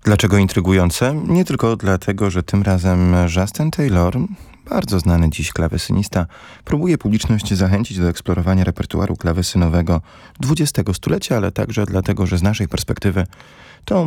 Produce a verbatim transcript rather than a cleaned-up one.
Dlaczego intrygujące? Nie tylko dlatego, że tym razem Justin Taylor, bardzo znany dziś klawesynista, próbuje publiczność zachęcić do eksplorowania repertuaru klawesynowego dwudziestego stulecia, ale także dlatego, że z naszej perspektywy to